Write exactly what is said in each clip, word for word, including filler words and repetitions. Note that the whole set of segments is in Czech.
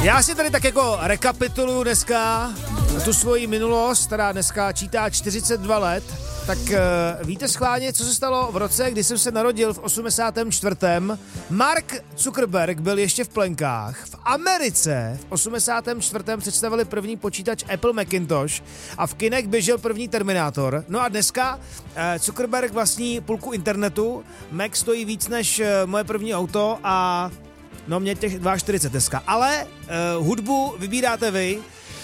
Já si tady tak jako rekapituluju dneska tu svoji minulost, která dneska čítá čtyřicet dva let. Tak uh, víte schválně, co se stalo v roce, kdy jsem se narodil v osmdesátém čtvrtém Mark Zuckerberg byl ještě v plenkách. V Americe v osmdesátém čtvrtém představili první počítač Apple Macintosh a v kinech běžel první Terminátor. No a dneska uh, Zuckerberg vlastní půlku internetu, Mac stojí víc než uh, moje první auto a no mě těch čtyřicet dva dneska. Ale uh, hudbu vybíráte vy.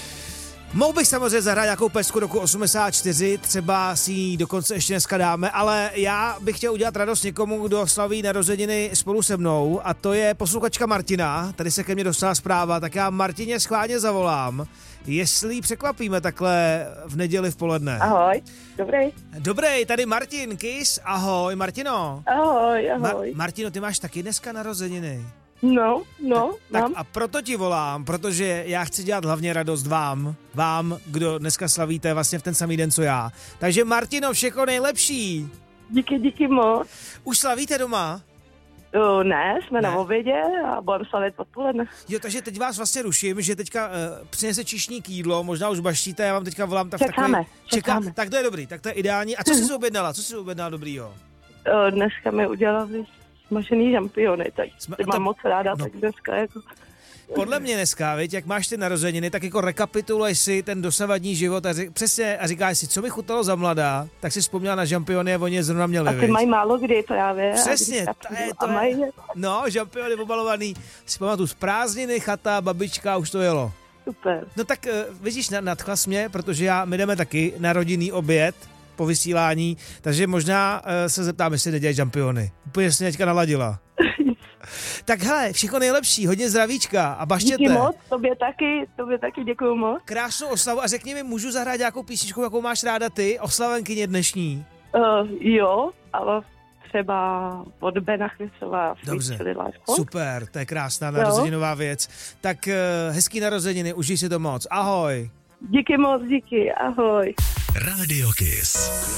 Mohl bych samozřejmě zahrát nějakou pesku roku osmdesát čtyři, třeba si ji dokonce ještě dneska dáme, ale já bych chtěl udělat radost někomu, kdo slaví narozeniny spolu se mnou, a to je posluchačka Martina. Tady se ke mně dostala zpráva, tak já Martině schválně zavolám, jestli ji překvapíme takhle v neděli v poledne. Ahoj, dobrý. Dobrý, tady Martin, Kiss, ahoj Martino. Ahoj, ahoj. Ma- Martino, ty máš taky dneska narozeniny. No, no, tak, mám. Tak a proto ti volám, protože já chci dělat hlavně radost vám, vám, kdo dneska slavíte vlastně v ten samý den, co já. Takže Martino, všechno nejlepší. Díky, díky moc. Už slavíte doma? Uh, ne, jsme ne. na obědě a budeme slavit odpoledne. Jo, takže teď vás vlastně ruším, že teďka uh, přinese číšník jídlo, možná už baštíte, já vám teďka volám tak čekáme, takový... čekáme. Čeká... Tak to je dobrý, tak to je ideální. A co jsi si objednala? Co jsi si objednala dobrýho? Uh, dneska mi udělali smažený žampiony, tak Jsme, ty to, mám moc ráda, no, tak dneska jako... Podle mě dneska, viď, jak máš ty narozeniny, tak jako rekapituluj si ten dosavadní život a ři, přesně a říkáš si, co mi chutnalo za mladá, tak si vzpomněla na žampiony a oni je zrovna měli, A ty viď? mají málo kdy právě. Přesně, to je to a mají... No, žampiony obalovaný, si pamatuju, z prázdniny, chata, babička, už to jelo. Super. No tak uh, vidíš, nadchla jsi mě, protože já, my jdeme taky na rodinný oběd po vysílání, takže možná uh, se zeptám, jestli nedělají žampiony. Úplně jsi mě teďka naladila. Tak hele, všechno nejlepší, hodně zdravíčka a baštěte. Díky moc, tobě taky, tobě taky děkuju moc. Krásnou oslavu a řekni mi, můžu zahrát nějakou písničku, jakou máš ráda ty, oslavenkyně dnešní? Uh, jo, ale třeba od Bena Chrisova. Dobře, super, to je krásná narozeninová věc. Tak uh, hezký narozeniny, užij si to moc, ahoj. Díky moc, díky, ahoj. Radio Kiss.